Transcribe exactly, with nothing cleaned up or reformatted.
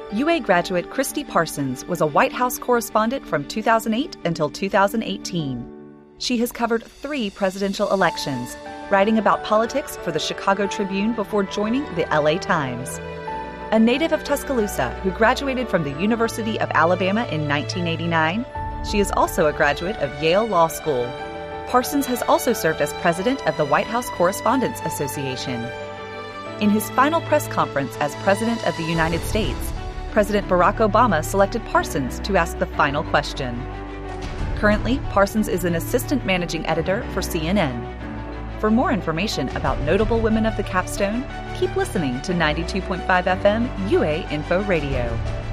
U A graduate Christy Parsons was a White House correspondent from two thousand eight until two thousand eighteen. She has covered three presidential elections, writing about politics for the Chicago Tribune before joining the L A Times. A native of Tuscaloosa who graduated from the University of Alabama in nineteen eighty-nine, she is also a graduate of Yale Law School. Parsons has also served as president of the White House Correspondents Association. In his final press conference as President of the United States, President Barack Obama selected Parsons to ask the final question. Currently, Parsons is an assistant managing editor for C N N. For more information about notable women of the capstone, keep listening to ninety-two point five F M U A Info Radio.